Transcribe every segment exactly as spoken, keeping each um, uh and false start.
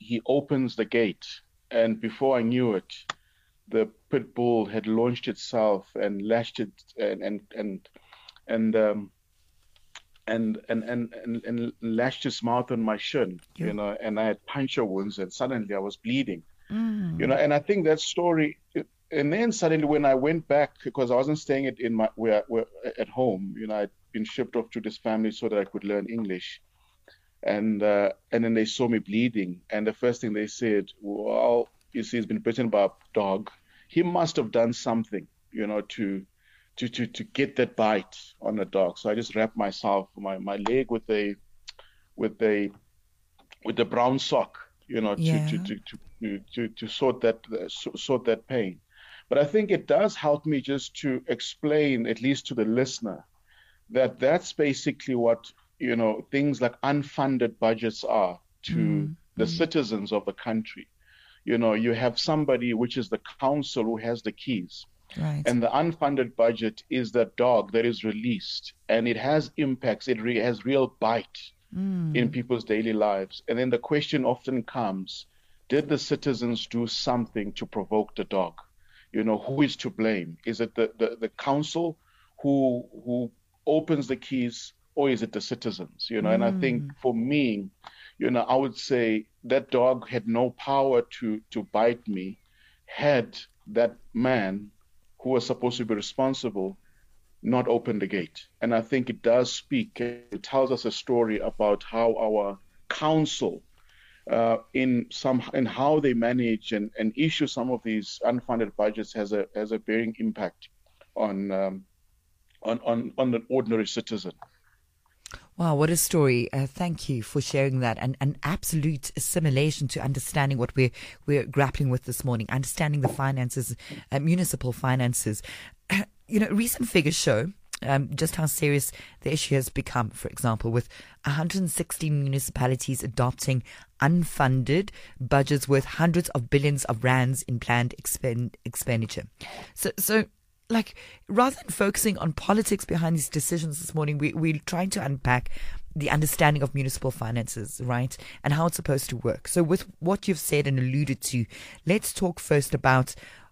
he opens the gate, and before I knew it, the pit bull had launched itself and lashed it and and and and um, and, and and and and lashed his mouth on my shin, you You. know, and I had puncture wounds, and suddenly I was bleeding, you know, Mm. and I think that story. And then suddenly, when I went back, because I wasn't staying at in my where, where at home, you know, I'd been shipped off to this family so that I could learn English, and uh, and then they saw me bleeding, and the first thing they said, well, you see, he's been bitten by a dog. He must have done something, you know, to to to to get that bite on the dog. So I just wrapped myself my my leg with a with a with a brown sock, you know, to to Yeah. to to to, to, to sort that uh, so- sort that pain. But I think it does help me just to explain, at least to the listener, that that's basically what, you know, things like unfunded budgets are to Mm. the Mm. citizens of the country. You know, you have somebody, which is the council, who has the keys, Right. and the unfunded budget is the dog that is released, and it has impacts, it re- has real bite in Mm. people's daily lives. And then the question often comes, did the citizens do something to provoke the dog? You know, who is to blame? Is it the, the, the council who who opens the keys, or is it the citizens? You know, and I think Mm. for me, you know, I would say that dog had no power to to bite me had that man who was supposed to be responsible not open the gate. And I think it does speak, it tells us a story about how our council, uh, in some in how they manage and, and issue some of these unfunded budgets has a has a bearing impact on um, on, on on the ordinary citizen. Wow, what a story. Uh, thank you for sharing that. And an absolute assimilation to understanding what we're, we're grappling with this morning, understanding the finances, uh, municipal finances. You know, recent figures show um, just how serious the issue has become, for example, with one hundred sixteen municipalities adopting unfunded budgets worth hundreds of billions of rands in planned expend- expenditure. So, so like, rather than focusing on politics behind these decisions this morning, we, we're trying to unpack the understanding of municipal finances, right? And how it's supposed to work. So with what you've said and alluded to, let's talk first about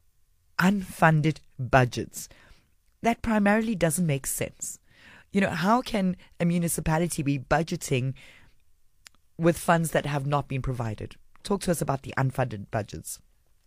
unfunded budgets. That primarily doesn't make sense. You know, how can a municipality be budgeting with funds that have not been provided? Talk to us about the unfunded budgets.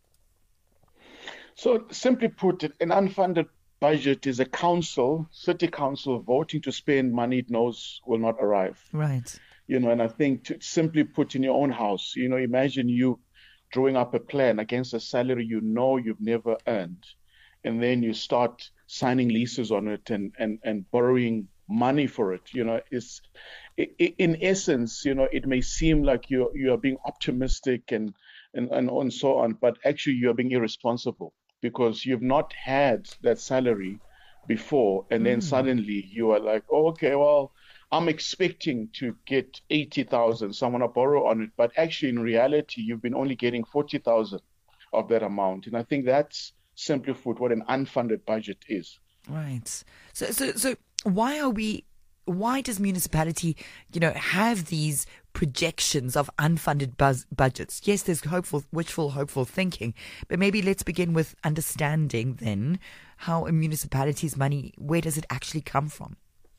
So simply put, an unfunded budget is a council, city council, voting to spend money it knows will not arrive. Right. You know, and I think to simply put, in your own house, you know, imagine you drawing up a plan against a salary you know you've never earned, and then you start signing leases on it and and and borrowing money for it. You know, it's i- i- in essence, you know, it may seem like you're you are being optimistic and and and, and so on, but actually you're being irresponsible because you've not had that salary before, and then Mm. suddenly you are like, oh, okay, well, I'm expecting to get eighty thousand, so I'm going to borrow on it. But actually, in reality, you've been only getting forty thousand of that amount. And I think that's simply put what an unfunded budget is. Right. So, so, so why are we, why does municipality, you know, have these projections of unfunded buzz budgets? Yes, there's hopeful, wishful, hopeful thinking, but maybe let's begin with understanding then how a municipality's money, where does it actually come from?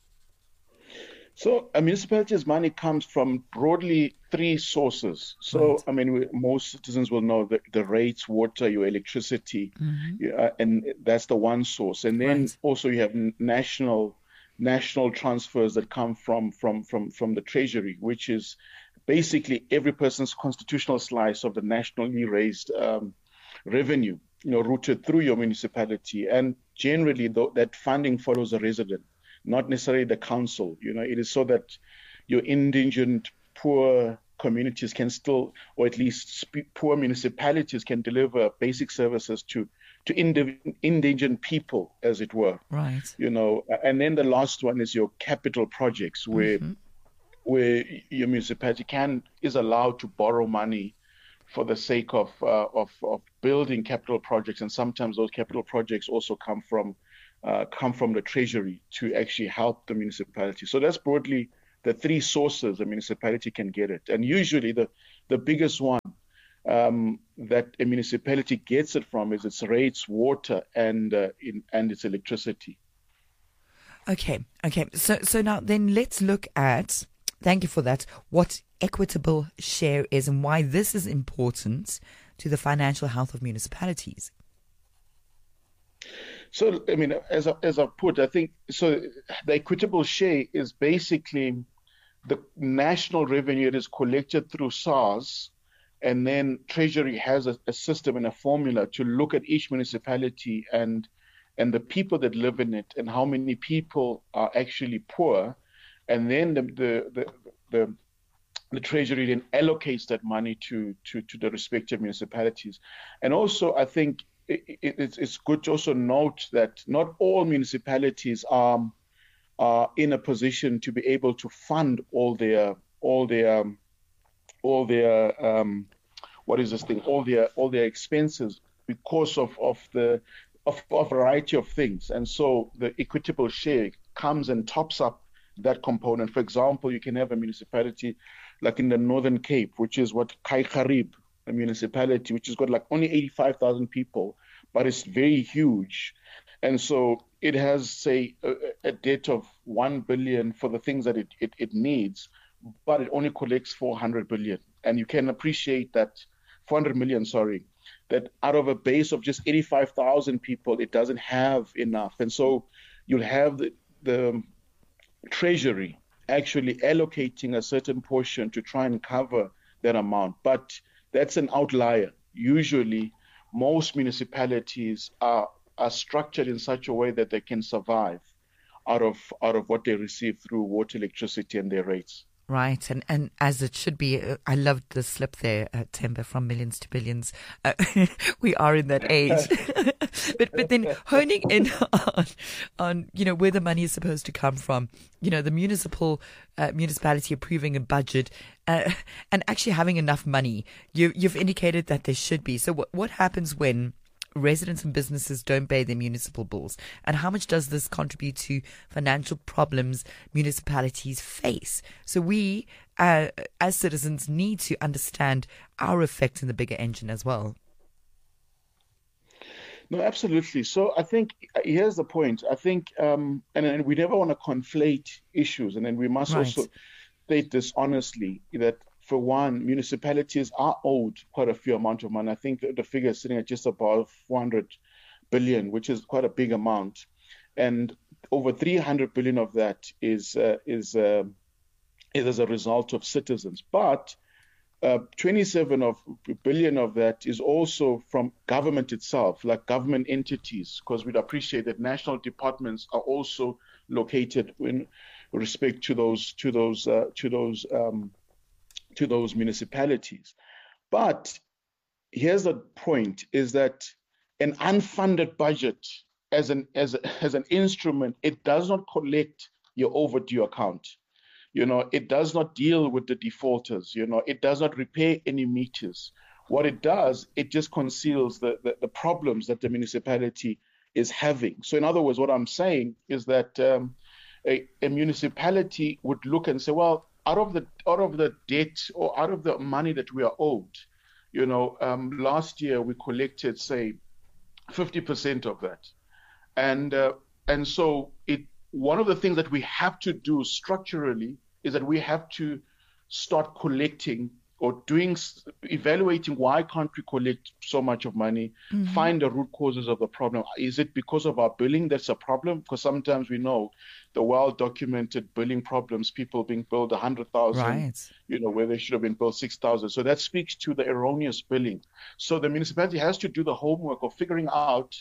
So a municipality's money comes from broadly three sources. So, Right. I mean, we, most citizens will know that the rates, water, your electricity, Mm-hmm. yeah, and that's the one source. And then Right. also you have n- national national transfers that come from from from from the treasury, which is basically every person's constitutional slice of the nationally raised um, revenue, you know, routed through your municipality. And generally, though, that funding follows a resident, not necessarily the council. You know, it is so that your indigent, poor communities can still, or at least sp- poor municipalities can deliver basic services to to indi- indigent people, as it were. Right. You know, and then the last one is your capital projects, where Mm-hmm. where your municipality can is allowed to borrow money for the sake of, uh, of of building capital projects, and sometimes those capital projects also come from uh, come from the treasury to actually help the municipality. So that's broadly the three sources a municipality can get it, and usually the the biggest one um, that a municipality gets it from is its rates, water, and uh, in, and its electricity. Okay, okay. So, so now then let's look at, thank you for that, what equitable share is and why this is important to the financial health of municipalities. So, I mean, as I, as I put, I think, so the equitable share is basically the national revenue that is collected through SARS, and then Treasury has a, a system and a formula to look at each municipality and and the people that live in it and how many people are actually poor, and then the the the, the, the Treasury then allocates that money to, to, to the respective municipalities. And also, I think it, it, it's, it's good to also note that not all municipalities are, are in a position to be able to fund all their all their all their um, what is this thing all their all their expenses because of of the of a variety of things. And so the equitable share comes and tops up that component. For example, you can have a municipality like in the Northern Cape, which is what Kaikharib, a municipality, which has got like only eighty-five thousand people, but it's very huge. And so it has, say, a, a debt of one billion for the things that it, it, it needs, but it only collects four hundred billion. And you can appreciate that four hundred million, sorry, that out of a base of just eighty-five thousand people, it doesn't have enough. And so you'll have the, the Treasury actually allocating a certain portion to try and cover that amount. But that's an outlier. Usually, most municipalities are, are structured in such a way that they can survive out of out of what they receive through water, electricity, and their rates. Right, and, and as it should be. uh, I loved the slip there, uh, Themba, from millions to billions. Uh, we are in that age. but but then honing in on, on, you know, where the money is supposed to come from, you know, the municipal uh, municipality approving a budget uh, and actually having enough money. You, you've indicated that there should be. So what, what happens when residents and businesses don't pay their municipal bills, and how much does this contribute to financial problems municipalities face? So we, uh, as citizens, need to understand our effect in the bigger engine as well. No, absolutely. So I think here's the point. I think, um, and, and we never want to conflate issues, and then we must Right. also state this honestly, that for one, municipalities are owed quite a few amount of money. I think the, the figure is sitting at just above four hundred billion, which is quite a big amount, and over three hundred billion of that is uh, is uh, is as a result of citizens. But uh, twenty-seven of billion of that is also from government itself, like government entities, because we'd appreciate that national departments are also located in respect to those to those uh, to those um, to those municipalities. But here's the point, is that an unfunded budget as an as a, as an instrument, it does not collect your overdue account. You know, it does not deal with the defaulters. You know, it does not repair any meters. What it does, it just conceals the, the, the problems that the municipality is having. So in other words, what I'm saying is that um, a, a municipality would look and say, well, out of the out of the debt or out of the money that we are owed, you know, um, last year we collected, say, fifty percent of that. And uh, and so it one of the things that we have to do structurally is that we have to start collecting or doing evaluating why can't we collect so much of money, mm-hmm. find the root causes of the problem. Is it because of our billing that's a problem? Because sometimes we know the well-documented billing problems, people being billed one hundred thousand, right. you know, where they should have been billed six thousand. So that speaks to the erroneous billing. So the municipality has to do the homework of figuring out,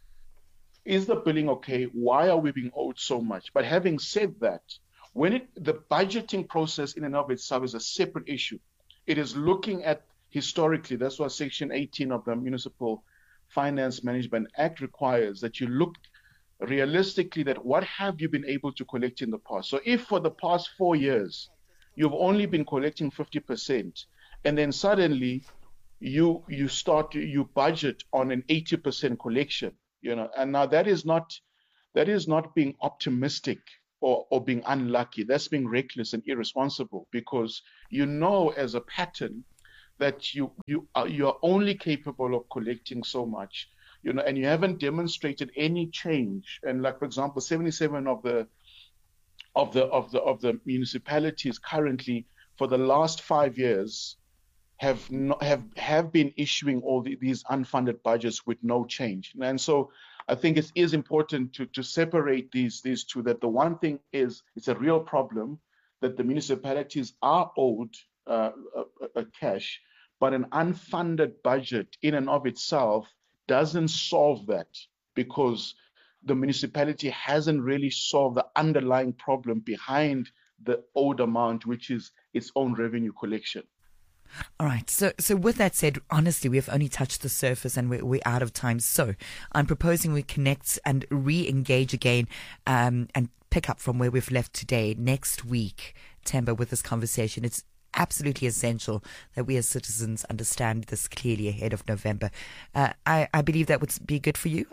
is the billing okay? Why are we being owed so much? But having said that, when it, the budgeting process in and of itself is a separate issue. It is looking at historically, that's what Section eighteen of the Municipal Finance Management Act requires, that you look realistically at what have you been able to collect in the past. So if for the past four years, you've only been collecting fifty percent, and then suddenly you you start, you budget on an eighty percent collection, you know, and now that is not, that is not being optimistic or, or being unlucky. That's being reckless and irresponsible, because you know as a pattern that you you are you are only capable of collecting so much, you know, and you haven't demonstrated any change. And like, for example, seventy-seven of the of the of the of the municipalities currently for the last five years have not, have have been issuing all the, these unfunded budgets with no change. And so I think it is important to to separate these these two. That the one thing is, it's a real problem that the municipalities are owed uh, a, a cash, but an unfunded budget in and of itself doesn't solve that, because the municipality hasn't really solved the underlying problem behind the owed amount, which is its own revenue collection. All right. So, so with that said, honestly, we have only touched the surface and we're, we're out of time. So I'm proposing we connect and re-engage again um, and pick up from where we've left today, next week, Themba, with this conversation. It's absolutely essential that we as citizens understand this clearly ahead of November. Uh, I, I believe that would be good for you.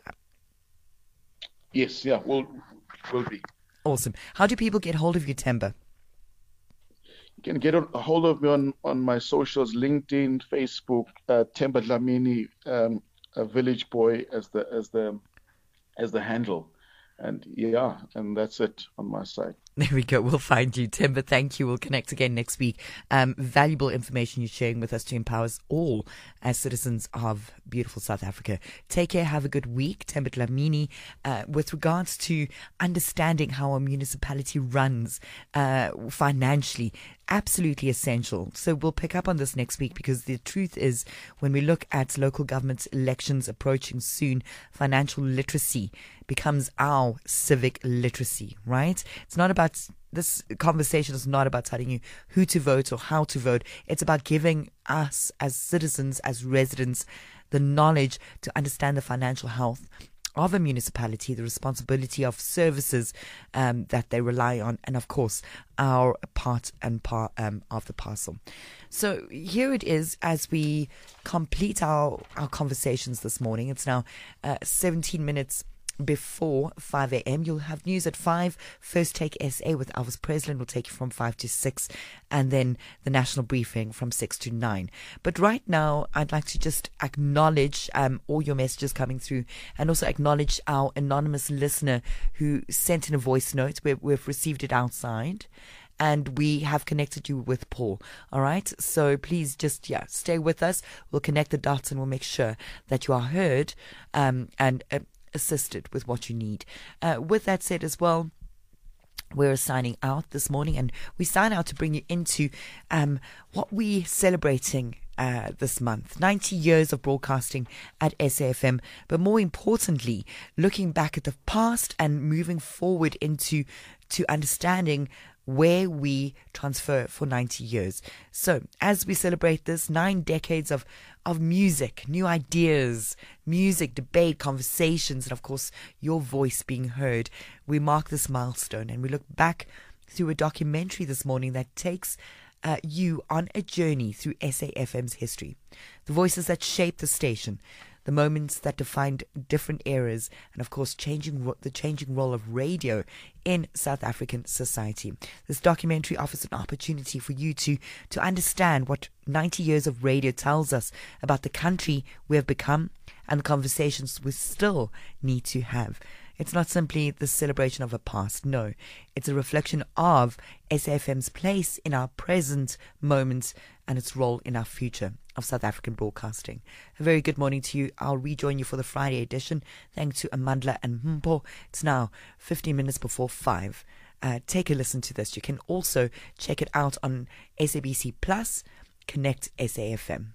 Yes, yeah, will will be. Awesome. How do people get hold of you, Themba? You can get a hold of me on, on my socials, LinkedIn, Facebook, uh, Themba Dlamini, um, a village boy as the as the as the handle. And yeah, and that's it on my side. There we go. We'll find you. Themba, thank you. We'll connect again next week. Um, valuable information you're sharing with us to empower us all as citizens of beautiful South Africa. Take care. Have a good week. Themba Dlamini, uh, with regards to understanding how a municipality runs uh, financially, absolutely essential. So we'll pick up on this next week, because the truth is, when we look at local government elections approaching soon, financial literacy becomes our civic literacy, right? It's not about, this conversation is not about telling you who to vote or how to vote. It's about giving us as citizens, as residents, the knowledge to understand the financial health of a municipality, the responsibility of services um, that they rely on, and of course, our part and part um, of the parcel. So here it is as we complete our, our conversations this morning. It's now uh, seventeen minutes before five a.m. You'll have news at five. First Take S A with Elvis Preslin will take you from five to six, and then the national briefing from six to nine. But right now, I'd like to just acknowledge um, all your messages coming through, and also acknowledge our anonymous listener who sent in a voice note. We've, we've received it outside, and we have connected you with Paul. All right. So please just, yeah, stay with us. We'll connect the dots and we'll make sure that you are heard um, and uh, assisted with what you need. Uh, with that said as well, we're signing out this morning, and we sign out to bring you into um, what we're celebrating uh, this month. ninety years of broadcasting at S A F M, but more importantly, looking back at the past and moving forward into to understanding where we transfer for ninety years. So as we celebrate this, nine decades of, of music, new ideas, music, debate, conversations, and of course, your voice being heard, we mark this milestone, and we look back through a documentary this morning that takes uh, you on a journey through S A F M's history. The voices that shaped the station, the moments that defined different eras, and of course changing ro- the changing role of radio in South African society. This documentary offers an opportunity for you to to understand what ninety years of radio tells us about the country we have become and the conversations we still need to have. It's not simply the celebration of a past, no. It's a reflection of S A F M's place in our present moments and its role in our future of South African broadcasting. A very good morning to you. I'll rejoin you for the Friday edition. Thanks to Amandla and Mpo. It's now fifteen minutes before five. Uh, take a listen to this. You can also check it out on S A B C Plus, Connect S A F M.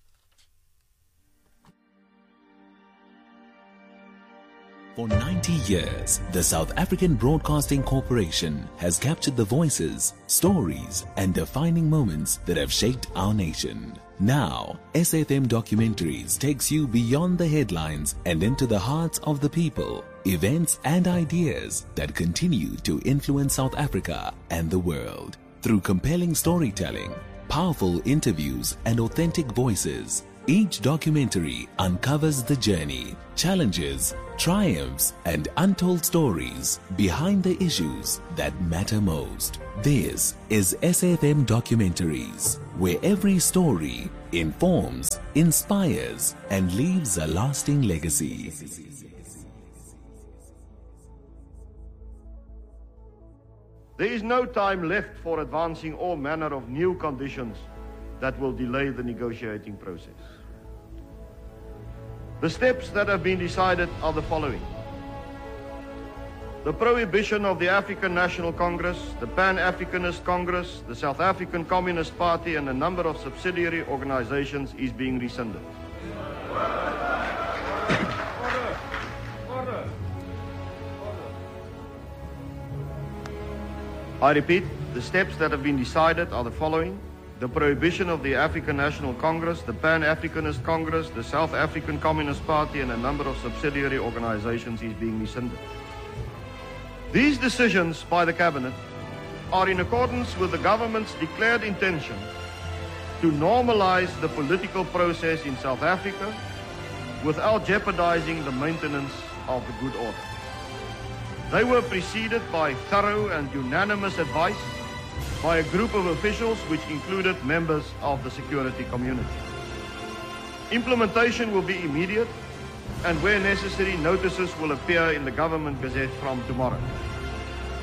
For ninety years, the South African Broadcasting Corporation has captured the voices, stories, and defining moments that have shaped our nation. Now, S A F M Documentaries takes you beyond the headlines and into the hearts of the people, events, and ideas that continue to influence South Africa and the world. Through compelling storytelling, powerful interviews, and authentic voices, each documentary uncovers the journey, challenges, triumphs, and untold stories behind the issues that matter most. This is S A F M Documentaries, where every story informs, inspires, and leaves a lasting legacy. There is no time left for advancing all manner of new conditions that will delay the negotiating process. The steps that have been decided are the following. The prohibition of the African National Congress, the Pan-Africanist Congress, the South African Communist Party, and a number of subsidiary organizations is being rescinded. I repeat, the steps that have been decided are the following. The prohibition of the African National Congress, the Pan-Africanist Congress, the South African Communist Party, and a number of subsidiary organizations is being rescinded. These decisions by the Cabinet are in accordance with the government's declared intention to normalize the political process in South Africa without jeopardizing the maintenance of the good order. They were preceded by thorough and unanimous advice by a group of officials which included members of the security community. Implementation will be immediate, and where necessary, notices will appear in the Government Gazette from tomorrow.